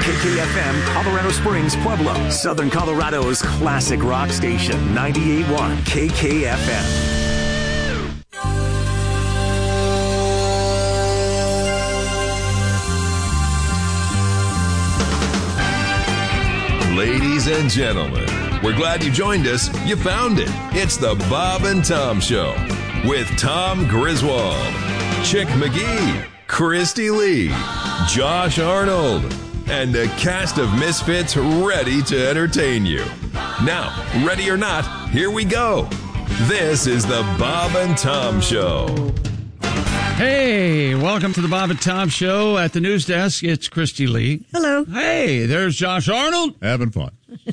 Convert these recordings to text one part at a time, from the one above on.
KKFM, Colorado Springs, Pueblo, Southern Colorado's classic rock station, 98.1 KKFM. Ladies and gentlemen, we're glad you joined us. You found it. It's the Bob and Tom Show with Tom Griswold, Chick McGee, Christy Lee, Josh Arnold, and a cast of misfits ready to entertain you. Now, ready or not, here we go. This is the Bob and Tom Show. Hey, welcome to the Bob and Tom Show. At the news desk, it's Christy Lee. Hello. Hey, there's Josh Arnold. Having fun.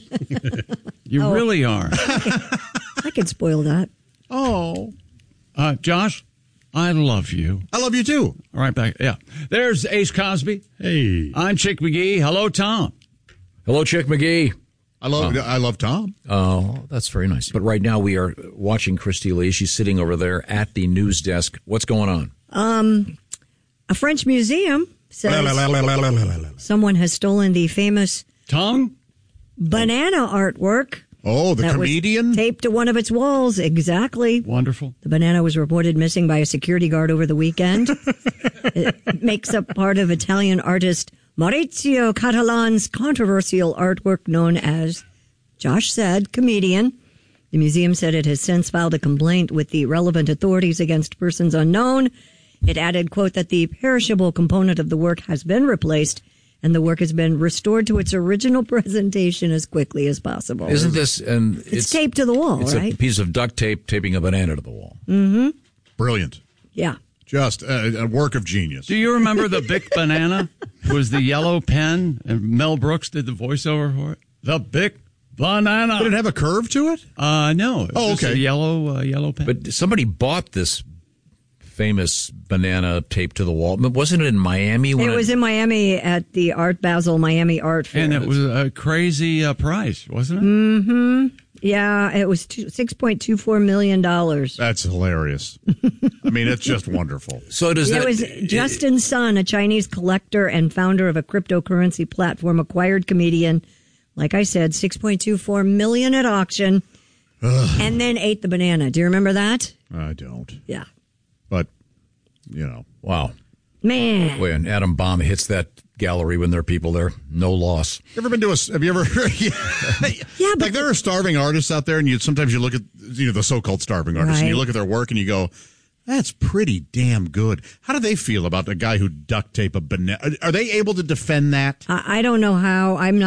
You really are. I could spoil that. Oh. Josh, I love you. I love you too. All right, back. Yeah. There's Ace Cosby. Hey. I'm Chick McGee. Hello, Tom. Hello, Chick McGee. I love Tom. Oh, that's very nice. But right now we are watching Christy Lee. She's sitting over there at the news desk. What's going on? A French museum says someone has stolen the famous Tongue? banana artwork. Oh, the comedian? Was taped to one of its walls. Exactly. Wonderful. The banana was reported missing by a security guard over the weekend. It makes up part of Italian artist Maurizio Catalan's controversial artwork known as, Josh said, Comedian. The museum said it has since filed a complaint with the relevant authorities against persons unknown. It added, quote, that the perishable component of the work has been replaced and the work has been restored to its original presentation as quickly as possible. Isn't this... and it's taped to the wall, it's right? a piece of duct tape taping a banana to the wall. Mm-hmm. Brilliant. Yeah. Just a work of genius. Do you remember the Bic banana? It was the yellow pen, and Mel Brooks did the voiceover for it. The Bic banana. Did it have a curve to it? No. It was okay. A yellow pen. But somebody bought this famous banana taped to the wall. Wasn't it in Miami? It was in Miami at the Art Basel Miami Art Fair. And it was a crazy price, wasn't it? Mm-hmm. Yeah, it was $6.24 million. That's hilarious. I mean, it's just wonderful. So does it that... was Justin Sun, a Chinese collector and founder of a cryptocurrency platform, acquired Comedian, like I said, $6.24 million at auction, and then ate the banana. Do you remember that? I don't. Yeah. But, you know. Wow. Man. Boy, an atom bomb hits that gallery when there are people there. No loss. Have you ever Yeah, but like there are starving artists out there, and sometimes you look at the so-called starving artists, and you look at their work and you go, that's pretty damn good. How do they feel about a guy who duct tape a banana? Are they able to defend that? I don't know how. I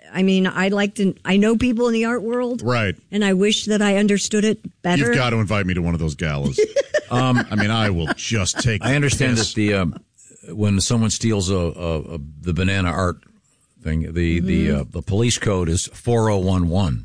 know people in the art world. Right. And I wish that I understood it better. You've got to invite me to one of those galas. I will just take I understand this. that when someone steals the banana art thing, the police code is 4011.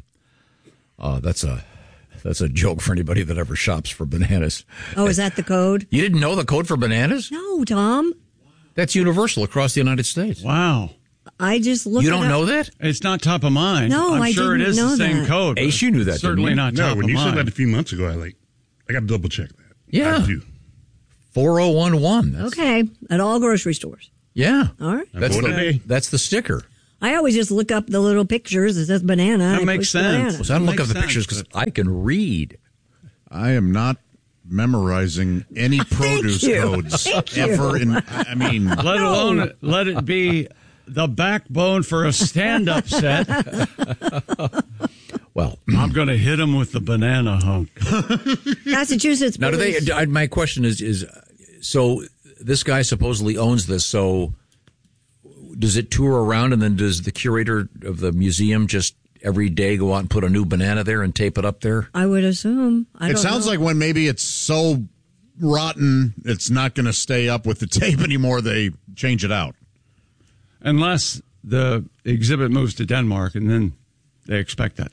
That's a joke for anybody that ever shops for bananas. Oh, is that the code? You didn't know the code for bananas? No, Tom. That's universal across the United States. Wow. I just looked. You don't know that? It's not top of mind. No, I'm I sure didn't it is know the same that. code. Ace, you knew that, certainly didn't not you? top No, when of you said mind. that a few months ago, I got to double check that. Yeah. I do. 4011. Okay, at all grocery stores. Yeah. All right. That's the sticker. I always just look up the little pictures. It says banana. That I makes push sense. banana. So I don't look Makes up the sense, pictures because but- I can read. I am not memorizing any produce you. codes Thank you. ever. Let alone let it be the backbone for a stand-up set. Well, I'm going to hit him with the banana hunk. Massachusetts. now do police- they? My question is so this guy supposedly owns this. So does it tour around, and then does the curator of the museum just every day go out and put a new banana there and tape it up there? I would assume. It sounds like when maybe it's so rotten it's not going to stay up with the tape anymore, they change it out. Unless the exhibit moves to Denmark, and then they expect that